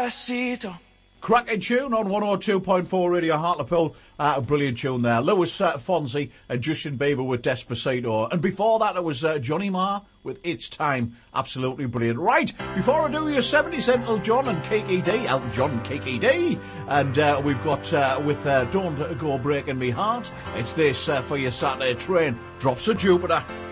Despacito. Cracking tune on 102.4 Radio Hartlepool. A brilliant tune there. Louis Fonzi and Justin Bieber with Despacito. And before that, it was Johnny Marr with It's Time. Absolutely brilliant. Right, before I do your 70s, Elton John and Kiki D. Elton John and Kiki D. And we've got with Don't Go Breaking Me Heart. It's this for your Saturday train. Drops of Jupiter.